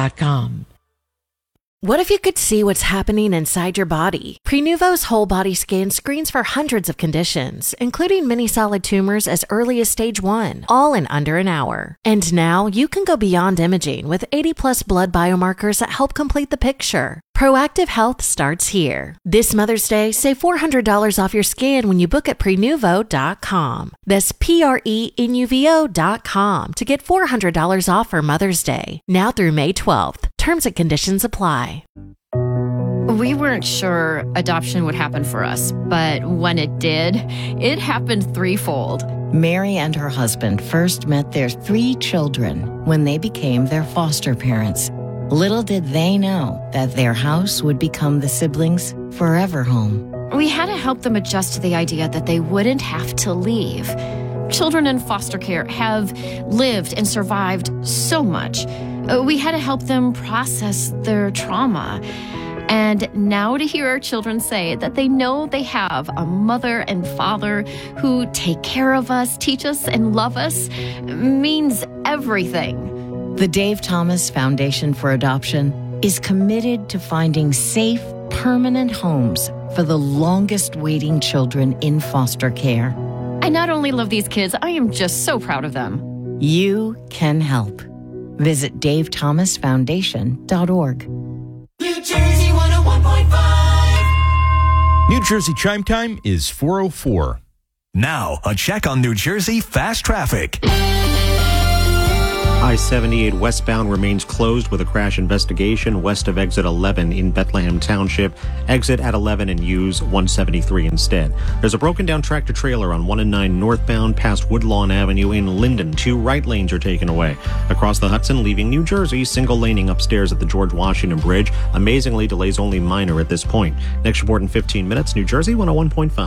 Prenuvo.com. What if you could see what's happening inside your body? Prenuvo's whole body scan screens for hundreds of conditions, including many solid tumors as early as stage 1, all in under an hour. And now you can go beyond imaging with 80-plus blood biomarkers that help complete the picture. Proactive health starts here. This Mother's Day, save $400 off your scan when you book at Prenuvo.com. That's Prenuvo.com to get $400 off for Mother's Day. Now through May 12th. Terms and conditions apply. We weren't sure adoption would happen for us, but when it did, it happened threefold. Mary and her husband first met their 3 children when they became their foster parents. Little did they know that their house would become the siblings' forever home. We had to help them adjust to the idea that they wouldn't have to leave. Children in foster care have lived and survived so much. We had to help them process their trauma. And now to hear our children say that they know they have a mother and father who take care of us, teach us, and love us means everything. The Dave Thomas Foundation for Adoption is committed to finding safe, permanent homes for the longest waiting children in foster care. I not only love these kids, I am just so proud of them. You can help. Visit davethomasfoundation.org. New Jersey 101.5. New Jersey chime time is 4:04. Now, a check on New Jersey fast traffic. I-78 westbound remains closed with a crash investigation west of exit 11 in Bethlehem Township. Exit at 11 and use 173 instead. There's a broken down tractor trailer on 1 and 9 northbound past Woodlawn Avenue in Linden. 2 right lanes are taken away. Across the Hudson, leaving New Jersey, single laning upstairs at the George Washington Bridge. Amazingly, delays only minor at this point. Next report in 15 minutes, New Jersey 101.5.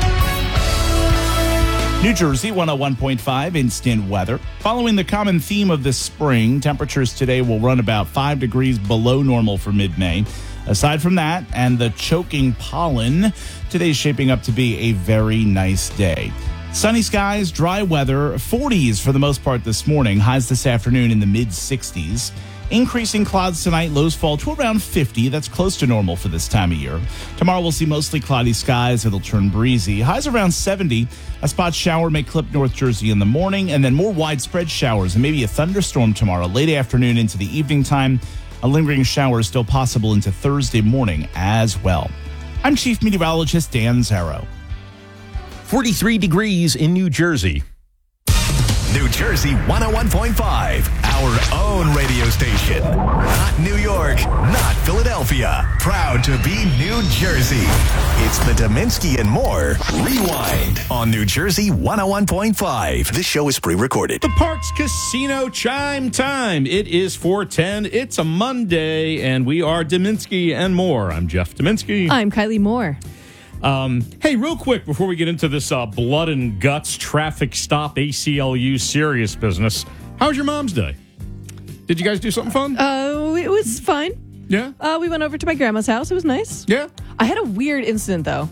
New Jersey 101.5 instant weather. Following the common theme of this spring, temperatures today will run about 5 degrees below normal for mid-May. Aside from that and the choking pollen, today's shaping up to be a very nice day. Sunny skies, dry weather, 40s for the most part this morning, highs this afternoon in the mid-60s. Increasing clouds tonight, lows fall to around 50. That's close to normal for this time of year. Tomorrow we'll see mostly cloudy skies. It'll turn breezy. Highs around 70. A spot shower may clip North Jersey in the morning, and then more widespread showers and maybe a thunderstorm tomorrow, late afternoon into the evening time. A lingering shower is still possible into Thursday morning as well. I'm Chief Meteorologist Dan Zarrow. 43 degrees in New Jersey. New Jersey 101.5, our own radio station. Not New York, not Philadelphia. Proud to be New Jersey. It's the Dominski and More Rewind on New Jersey 101.5. This show is pre-recorded. The Parks Casino chime time. It is 4:10. It's a Monday, and we are Dominski and More. I'm Jeff Dominski. I'm Kylie Moore. Hey, real quick, before we get into this blood and guts traffic stop ACLU serious business, how was your mom's day? Did you guys do something fun? It was fine. Yeah? We went over to my grandma's house. It was nice. Yeah? I had a weird incident, though.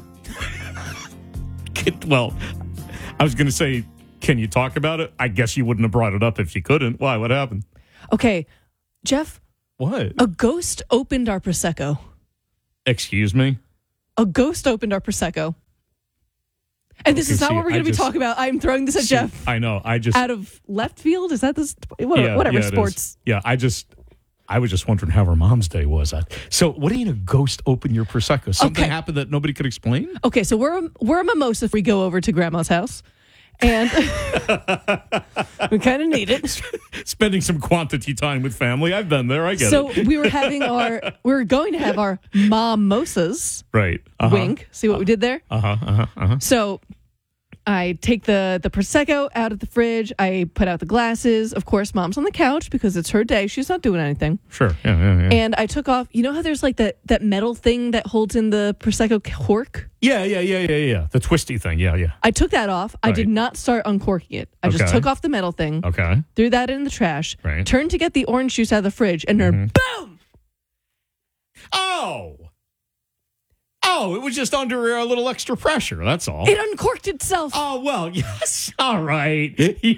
Well, I was going to say, can you talk about it? I guess you wouldn't have brought it up if you couldn't. Why? What happened? Okay, Jeff. What? A ghost opened our Prosecco. Excuse me? A ghost opened our Prosecco. And this is not what we're going to be talking about. I'm throwing this at Jeff. I know. Out of left field? Is that this? Whatever, sports. Yeah, I was just wondering how her mom's day was. So what do you mean a ghost opened your Prosecco? Something happened that nobody could explain? Okay, so we're a mimosa if we go over to grandma's house. And we kind of need it. Spending some quantity time with family. I've been there. I get it. So we were going to have our mimosas. Right. Wink. See what we did there? So I take the Prosecco out of the fridge. I put out the glasses. Of course, Mom's on the couch because it's her day. She's not doing anything. Sure. Yeah. And I took off. You know how there's like that metal thing that holds in the Prosecco cork? Yeah. The twisty thing. Yeah. I took that off. Right. I did not start uncorking it. I just took off the metal thing. Okay. Threw that in the trash. Right. Turned to get the orange juice out of the fridge, and then boom! Oh! No, it was just under a little extra pressure. That's all. It uncorked itself. Oh, well, yes. All right. You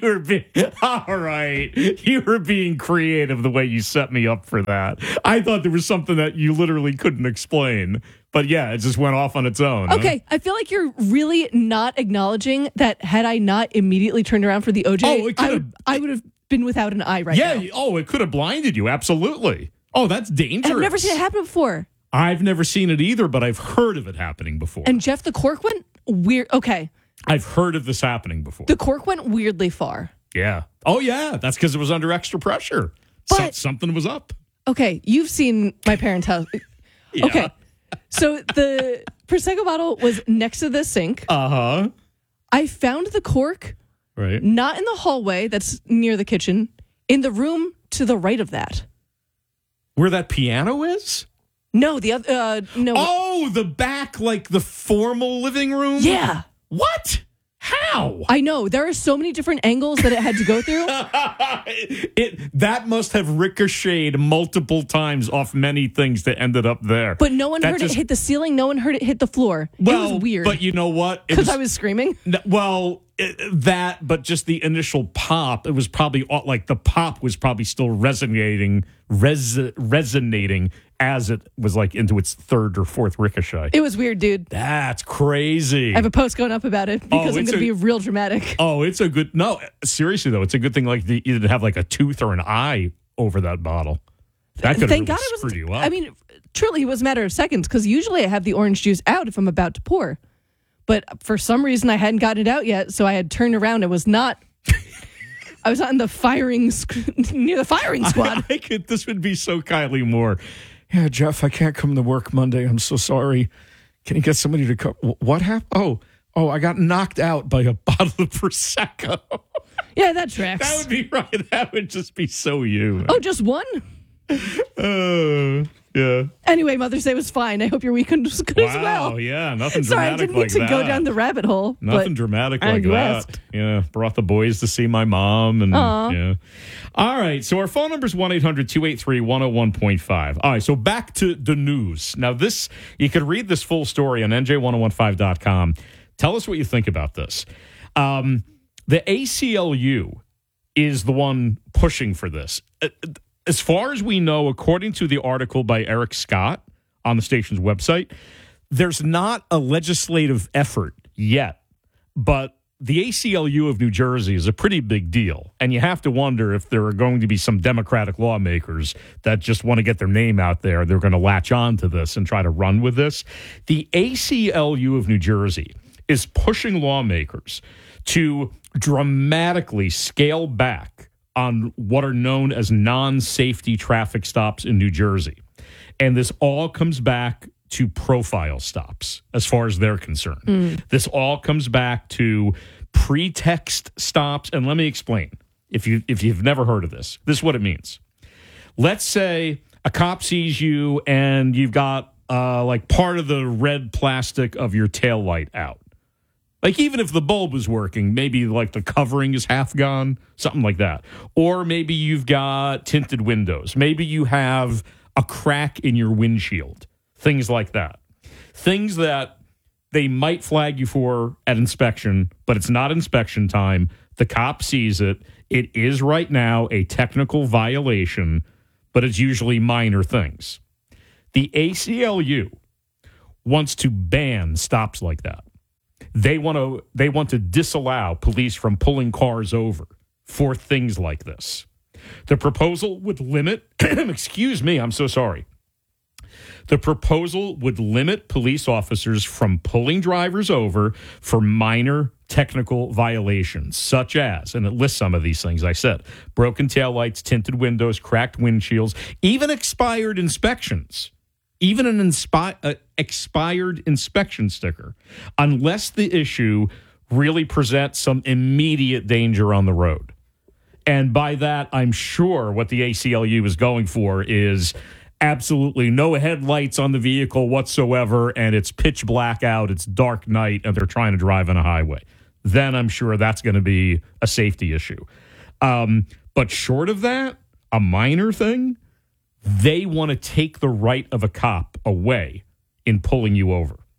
were being creative the way you set me up for that. I thought there was something that you literally couldn't explain. But yeah, it just went off on its own. Okay, I feel like you're really not acknowledging that had I not immediately turned around for the OJ, I would have been without an eye right now. Yeah, it could have blinded you. Absolutely. Oh, that's dangerous. I've never seen it happen before. I've never seen it either, but I've heard of it happening before. And Jeff, the cork went weird. Okay. I've heard of this happening before. The cork went weirdly far. Yeah. Oh, yeah. That's because it was under extra pressure. But something was up. Okay. You've seen my parents' house. Yeah. Okay. So the Prosecco bottle was next to the sink. Uh-huh. I found the cork right, not in the hallway that's near the kitchen, in the room to the right of that. Where that piano is? No, the other, no. Oh, the back, like the formal living room? Yeah. What? How? I know. There are so many different angles that it had to go through. That must have ricocheted multiple times off many things that ended up there. But no one heard it hit the ceiling. No one heard it hit the floor. Well, it was weird. But you know what? Because I was screaming? But just the initial pop, it was probably like the pop was probably still resonating as it was like into its third or fourth ricochet. It was weird, dude. That's crazy. I have a post going up about it because I'm going to be real dramatic. Oh, it's a good... No, seriously, though, it's a good thing like you didn't have like a tooth or an eye over that bottle. That could have really screwed you up. I mean, truly, it was a matter of seconds because usually I have the orange juice out if I'm about to pour. But for some reason, I hadn't gotten it out yet, so I had turned around. It was not... I was not in the near the firing squad. This would be so Kylie Moore. Yeah, Jeff, I can't come to work Monday. I'm so sorry. Can you get somebody to come? What happened? Oh, I got knocked out by a bottle of Prosecco. Yeah, that tracks. That would be right. That would just be so you. Oh, just one? Yeah. Anyway, Mother's Day was fine. I hope your weekend was good as well. Wow, yeah. Nothing Sorry, dramatic I didn't like mean that. to go down the rabbit hole. Nothing dramatic like that. Asked. Yeah. Brought the boys to see my mom. And Aww. yeah. All right. So our phone number is 1-800-283-101.5. All right. So back to the news. Now, this, you could read this full story on NJ1015.com. Tell us what you think about this. The ACLU is the one pushing for this. As far as we know, according to the article by Eric Scott on the station's website, there's not a legislative effort yet, but the ACLU of New Jersey is a pretty big deal, and you have to wonder if there are going to be some Democratic lawmakers that just want to get their name out there. They're going to latch on to this and try to run with this. The ACLU of New Jersey is pushing lawmakers to dramatically scale back on what are known as non-safety traffic stops in New Jersey. And this all comes back to profile stops as far as they're concerned. This all comes back to pretext stops. And let me explain. If you've never heard of this, this is what it means. Let's say a cop sees you and you've got like part of the red plastic of your taillight out. Like, even if the bulb is working, maybe like the covering is half gone, something like that. Or maybe you've got tinted windows. Maybe you have a crack in your windshield. Things like that. Things that they might flag you for at inspection, but it's not inspection time. The cop sees it. It is right now a technical violation, but it's usually minor things. The ACLU wants to ban stops like that. They want to disallow police from pulling cars over for things like this. The proposal would limit, excuse me, I'm so sorry. The proposal would limit police officers from pulling drivers over for minor technical violations, such as, and it lists some of these things I said, broken taillights, tinted windows, cracked windshields, even expired inspections. Even an expired inspection sticker, unless the issue really presents some immediate danger on the road. And by that, I'm sure what the ACLU is going for is absolutely no headlights on the vehicle whatsoever, and it's pitch black out, it's dark night, and they're trying to drive on a highway. Then I'm sure that's going to be a safety issue. But short of that, a minor thing, they want to take the right of a cop away in pulling you over.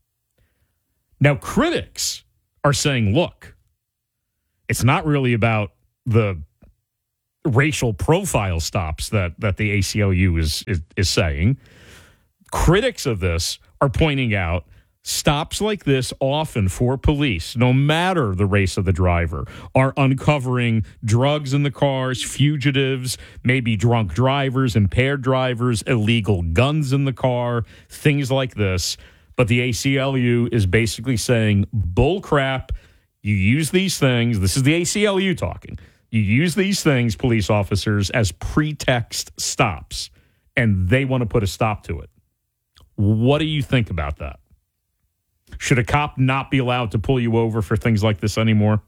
Now, critics are saying, look, it's not really about the racial profile stops that the ACLU is saying. Critics of this are pointing out stops like this often for police, no matter the race of the driver, are uncovering drugs in the cars, fugitives, maybe drunk drivers, impaired drivers, illegal guns in the car, things like this. But the ACLU is basically saying, bull crap, you use these things. This is the ACLU talking. You use these things, police officers, as pretext stops, and they want to put a stop to it. What do you think about that? Should a cop not be allowed to pull you over for things like this anymore?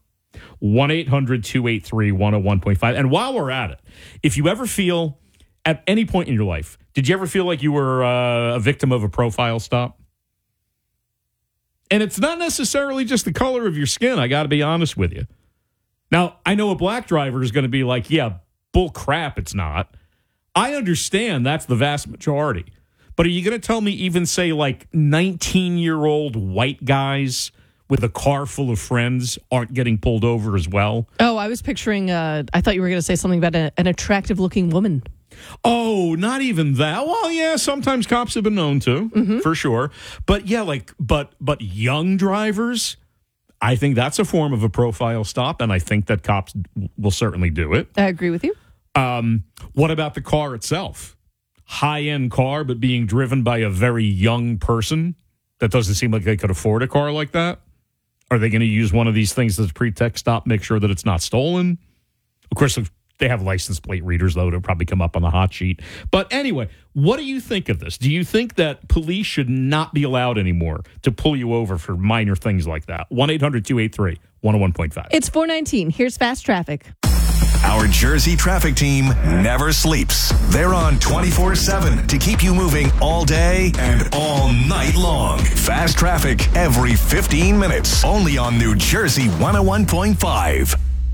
1-800-283-101.5. And while we're at it, if you ever feel, at any point in your life, did you ever feel like you were a victim of a profile stop? And it's not necessarily just the color of your skin, I got to be honest with you. Now, I know a black driver is going to be like, yeah, bull crap, it's not. I understand that's the vast majority. But are you going to tell me even, say, like 19-year-old white guys with a car full of friends aren't getting pulled over as well? Oh, I was picturing, I thought you were going to say something about an attractive-looking woman. Oh, not even that. Well, yeah, sometimes cops have been known to, for sure. But yeah, but young drivers, I think that's a form of a profile stop, and I think that cops will certainly do it. I agree with you. What about the car itself? High-end car, but being driven by a very young person that doesn't seem like they could afford a car like that? Are they going to use one of these things as a pretext stop, make sure that it's not stolen? Of course, if they have license plate readers, though. It'll probably come up on the hot sheet. But anyway, what do you think of this? Do you think that police should not be allowed anymore to pull you over for minor things like that? 1-800-283-101.5. It's 4:19. Here's Fast Traffic. Our Jersey traffic team never sleeps. They're on 24/7 to keep you moving all day and all night long. Fast Traffic every 15 minutes. Only on New Jersey 101.5.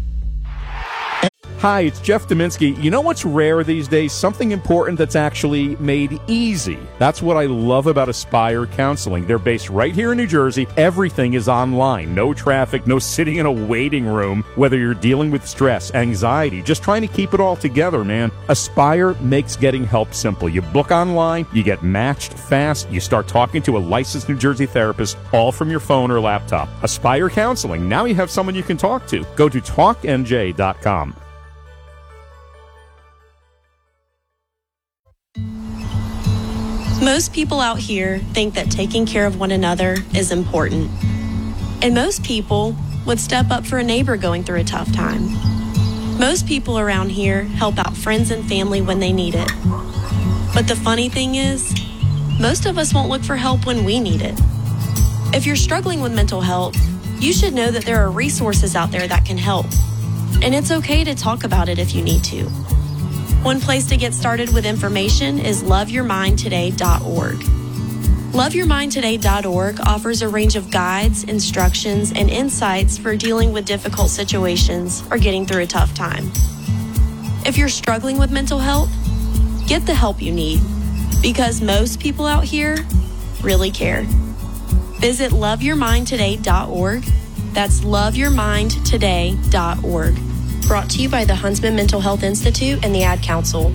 Hi, it's Jeff Dominski. You know what's rare these days? Something important that's actually made easy. That's what I love about Aspire Counseling. They're based right here in New Jersey. Everything is online. No traffic, no sitting in a waiting room. Whether you're dealing with stress, anxiety, just trying to keep it all together, man. Aspire makes getting help simple. You book online, you get matched fast, you start talking to a licensed New Jersey therapist, all from your phone or laptop. Aspire Counseling. Now you have someone you can talk to. Go to talknj.com. Most people out here think that taking care of one another is important. And most people would step up for a neighbor going through a tough time. Most people around here help out friends and family when they need it. But the funny thing is, most of us won't look for help when we need it. If you're struggling with mental health, you should know that there are resources out there that can help. And it's okay to talk about it if you need to. One place to get started with information is loveyourmindtoday.org. Loveyourmindtoday.org offers a range of guides, instructions, and insights for dealing with difficult situations or getting through a tough time. If you're struggling with mental health, get the help you need, because most people out here really care. Visit loveyourmindtoday.org. That's loveyourmindtoday.org. Brought to you by the Huntsman Mental Health Institute and the Ad Council.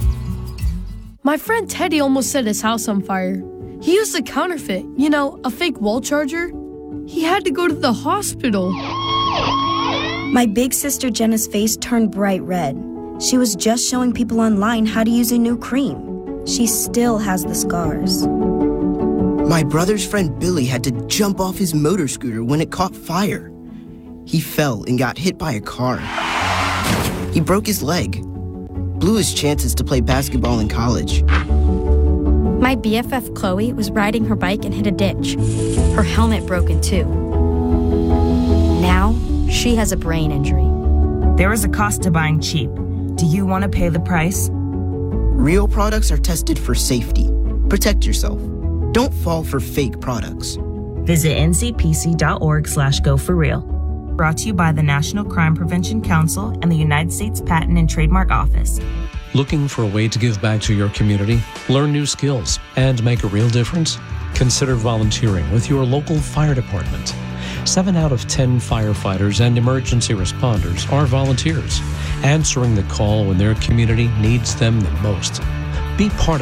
My friend Teddy almost set his house on fire. He used a counterfeit, a fake wall charger. He had to go to the hospital. My big sister Jenna's face turned bright red. She was just showing people online how to use a new cream. She still has the scars. My brother's friend Billy had to jump off his motor scooter when it caught fire. He fell and got hit by a car. He broke his leg, blew his chances to play basketball in college. My BFF Chloe was riding her bike and hit a ditch. Her helmet broke in two. Now, she has a brain injury. There is a cost to buying cheap. Do you want to pay the price? Real products are tested for safety. Protect yourself. Don't fall for fake products. Visit ncpc.org/go4real. Brought to you by the National Crime Prevention Council and the United States Patent and Trademark Office. Looking for a way to give back to your community, learn new skills, and make a real difference? Consider volunteering with your local fire department. 7 out of 10 firefighters and emergency responders are volunteers, answering the call when their community needs them the most. Be part of